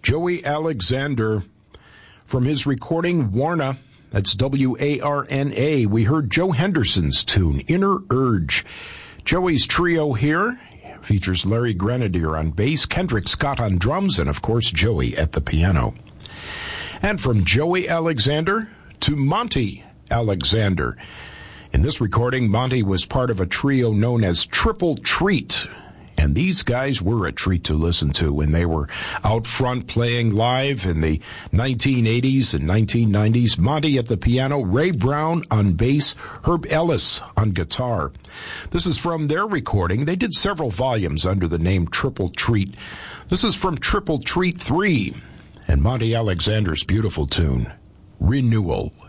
Joey Alexander. From his recording, Warna, that's W-A-R-N-A, we heard Joe Henderson's tune, Inner Urge. Joey's trio here features Larry Grenadier on bass, Kendrick Scott on drums, and of course Joey at the piano. And from Joey Alexander to Monty Alexander. In this recording, Monty was part of a trio known as Triple Treat. And these guys were a treat to listen to when they were out front playing live in the 1980s and 1990s. Monty at the piano, Ray Brown on bass, Herb Ellis on guitar. This is from their recording. They did several volumes under the name Triple Treat. This is from Triple Treat 3 and Monty Alexander's beautiful tune, Renewal.